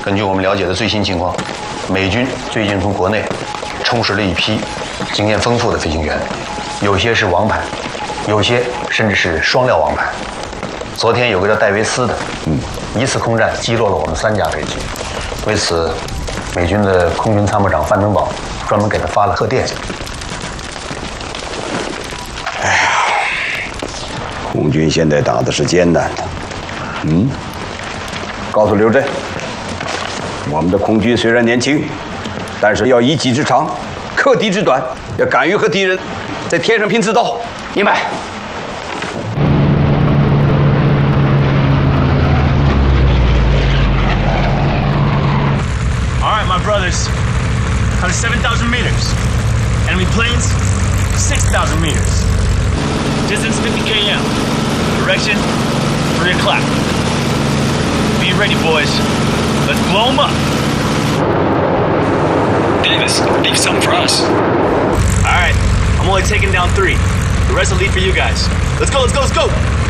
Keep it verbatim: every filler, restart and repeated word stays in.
根据我们了解的最新情况，美军最近从国内充实了一批经验丰富的飞行员，有些是王牌，有些甚至是双料王牌。昨天有个叫戴维斯的，嗯，一次空战击落了我们三架飞机。为此，美军的空军参谋长范登堡专门给他发了贺电。 哎呀，空军现在打的是艰难的。嗯，告诉刘震，我们的空军虽然年轻，但是要一己之长，克敌之短，要敢于和敌人在天上拼刺刀。明白。 Brothers, count seven thousand meters. Enemy planes, six thousand meters. Distance fifty kilometers. Direction, three o'clock. Be ready, boys. Let's blow them up. Davis, leave some for us. All right, I'm only taking down three. The rest will leave for you guys. Let's go, let's go, let's go!